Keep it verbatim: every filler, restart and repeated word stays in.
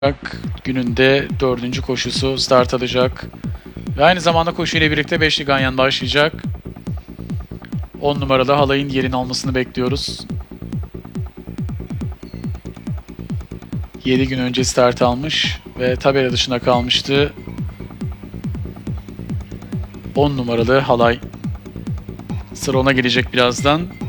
Gününde dördüncü koşusu start alacak. Ve aynı zamanda koşu ile birlikte beşli ganyan başlayacak. on numaralı halayın yerini almasını bekliyoruz. yedi gün önce start almış ve tabela dışında kalmıştı. on numaralı halay sıra ona gelecek birazdan.